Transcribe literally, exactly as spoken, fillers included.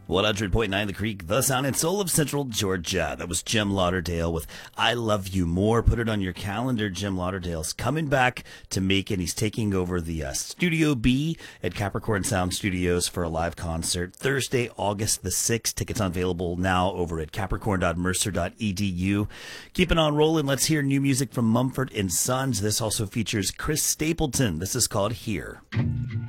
one hundred point nine The Creek, the sound and soul of Central Georgia. That was Jim Lauderdale with I Love You More. Put it on your calendar. Jim Lauderdale's coming back to Macon. He's taking over the uh, Studio B at Capricorn Sound Studios for a live concert Thursday, August the sixth. Tickets available now over at capricorn dot mercer dot e d u. Keeping on rolling, let's hear new music from Mumford and Sons. This also features Chris Stapleton. This is called Here.